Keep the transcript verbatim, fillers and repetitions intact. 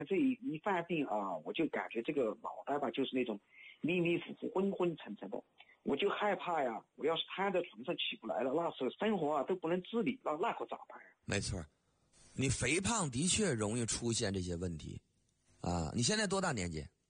这一一犯病啊，我就感觉这个脑袋吧，就是那种迷迷糊糊、昏昏沉沉的，我就害怕呀。我要是瘫在床上起不来了，那时候生活啊都不能自理，那那可咋办呀？ 没错，你肥胖的确容易出现这些问题啊。你现在多大年纪？